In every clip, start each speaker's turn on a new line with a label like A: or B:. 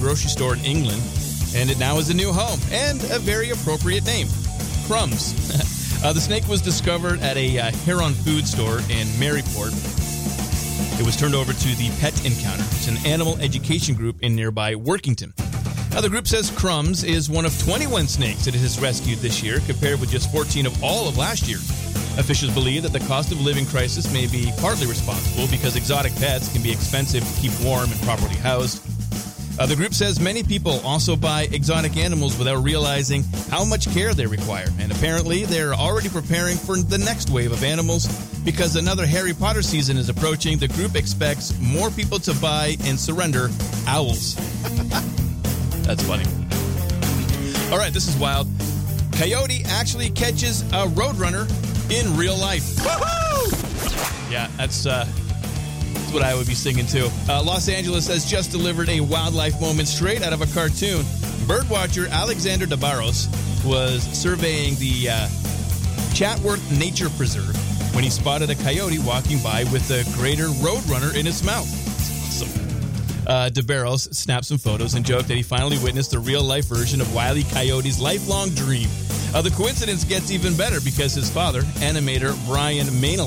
A: grocery store in England, and it now has a new home and a very appropriate name, Crumbs. The snake was discovered at a Heron food store in Maryport. It was turned over to the Pet Encounter. It's an animal education group in nearby Workington. Now, the group says Crumbs is one of 21 snakes it has rescued this year, compared with just 14 of all of last year. Officials believe that the cost of living crisis may be partly responsible because exotic pets can be expensive to keep warm and properly housed. The group says many people also buy exotic animals without realizing how much care they require. And apparently, they're already preparing for the next wave of animals because another Harry Potter season is approaching. The group expects more people to buy and surrender owls. That's funny. All right, this is wild. Coyote actually catches a roadrunner in real life. Woohoo! Yeah, that's what I would be singing too. Los Angeles has just delivered a wildlife moment straight out of a cartoon. Birdwatcher Alexander de Barros was surveying the Chatworth Nature Preserve when he spotted a coyote walking by with a greater roadrunner in its mouth. That's awesome. De Barros snapped some photos and joked that he finally witnessed a real-life version of Wile E. Coyote's lifelong dream. The coincidence gets even better because his father, animator Brian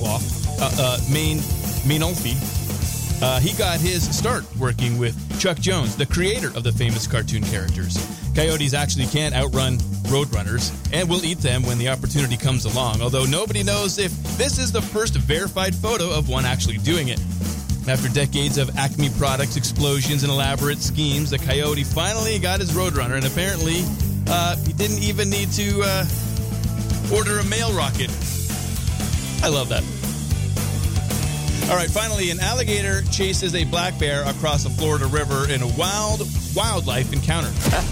A: Mainolfi, he got his start working with Chuck Jones, the creator of the famous cartoon characters. Coyotes actually can't outrun roadrunners and will eat them when the opportunity comes along, although nobody knows if this is the first verified photo of one actually doing it. After decades of Acme Products explosions and elaborate schemes, the coyote finally got his roadrunner, and apparently he didn't even need to order a mail rocket. I love that. All right, finally, an alligator chases a black bear across a Florida river in a wildlife encounter.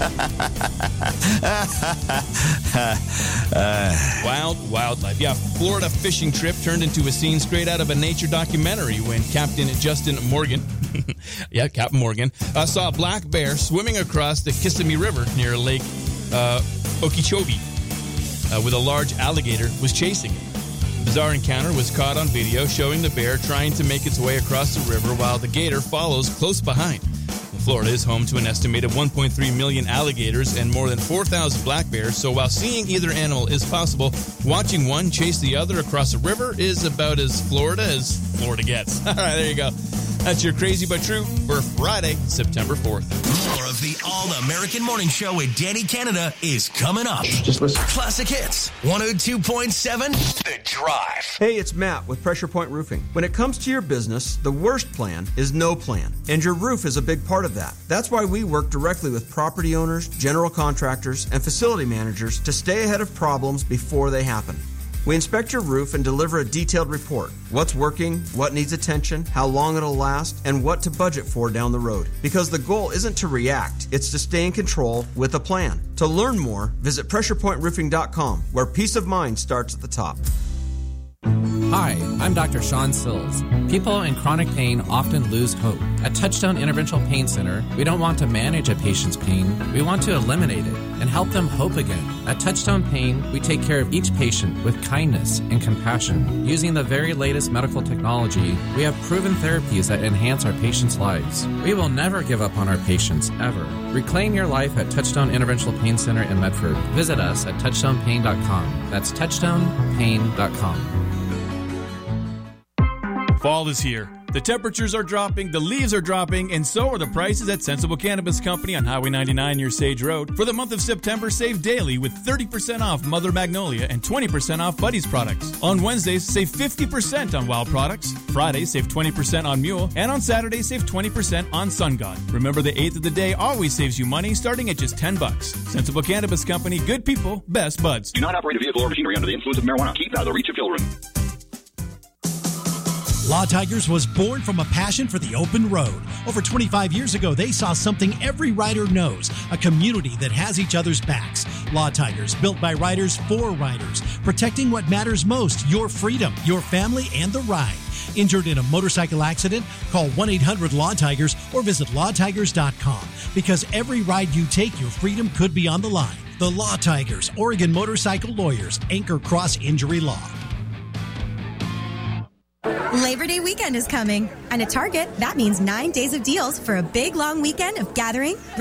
A: Wildlife. Yeah, Florida fishing trip turned into a scene straight out of a nature documentary when Captain Justin Morgan, Captain Morgan, saw a black bear swimming across the Kissimmee River near Lake Okeechobee, with a large alligator was chasing it. The bizarre encounter was caught on video showing the bear trying to make its way across the river while the gator follows close behind. Florida is home to an estimated 1.3 million alligators and more than 4,000 black bears, so while seeing either animal is possible, watching one chase the other across a river is about as Florida gets. All right, there you go. That's your Crazy But True for Friday, September 4th.
B: More of the All-American Morning Show with Danny Canada is coming up.
C: Just listen.
B: Classic Hits, 102.7, The Drive.
C: Hey, it's Matt with Pressure Point Roofing. When it comes to your business, the worst plan is no plan. And your roof is a big part of that. That's why we work directly with property owners, general contractors, and facility managers to stay ahead of problems before they happen. We inspect your roof and deliver a detailed report. What's working, what needs attention, how long it'll last, and what to budget for down the road. Because the goal isn't to react, it's to stay in control with a plan. To learn more, visit pressurepointroofing.com, where peace of mind starts at the top.
D: Hi, I'm Dr. Sean Sills. People in chronic pain often lose hope. At Touchstone Interventional Pain Center, we don't want to manage a patient's pain. We want to eliminate it and help them hope again. At Touchstone Pain, we take care of each patient with kindness and compassion. Using the very latest medical technology, we have proven therapies that enhance our patients' lives. We will never give up on our patients, ever. Reclaim your life at Touchstone Interventional Pain Center in Medford. Visit us at touchstonepain.com. That's touchstonepain.com.
E: Fall is here. The temperatures are dropping, the leaves are dropping, and so are the prices at Sensible Cannabis Company on Highway 99 near Sage Road. For the month of September, save daily with 30% off Mother Magnolia and 20% off Buddy's products. On Wednesdays, save 50% on Wild products. Fridays, save 20% on Mule. And on Saturdays, save 20% on Sun God. Remember, the 8th of the day always saves you money, starting at just $10. Sensible Cannabis Company, good people, best buds.
F: Do not operate a vehicle or machinery under the influence of marijuana. Keep out of the reach of children.
G: Law Tigers was born from a passion for the open road. Over 25 years ago, they saw something every rider knows, a community that has each other's backs. Law Tigers, built by riders for riders, protecting what matters most, your freedom, your family, and the ride. Injured in a motorcycle accident? Call 1-800-LAW-TIGERS or visit lawtigers.com. Because every ride you take, your freedom could be on the line. The Law Tigers, Oregon Motorcycle Lawyers, Anchor Cross Injury Law.
H: Labor Day weekend is coming, and at Target, that means 9 days of deals for a big, long weekend of gathering,